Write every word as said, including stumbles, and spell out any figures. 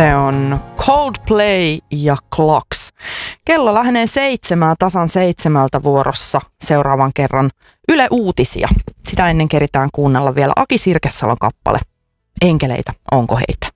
Se on Coldplay ja Clocks. Kello lähenee seitsemää tasan seitsemältä vuorossa seuraavan kerran Yle Uutisia. Sitä ennen keritään kuunnella vielä Aki Sirkessalon kappale Enkeleitä, onko heitä?